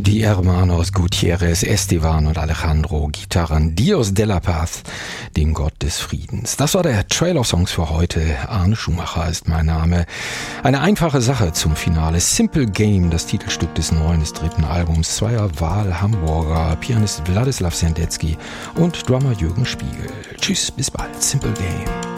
Die Hermanos Gutierrez, Esteban und Alejandro, Gitarren, Dios de la Paz, dem Gott des Friedens. Das war der Trail of Songs für heute. Arne Schumacher ist mein Name. Eine einfache Sache zum Finale. Simple Game, das Titelstück des dritten Albums zweier Wahl-Hamburger, Pianist Wladislaw Sendecki und Drummer Jürgen Spiegel. Tschüss, bis bald. Simple Game.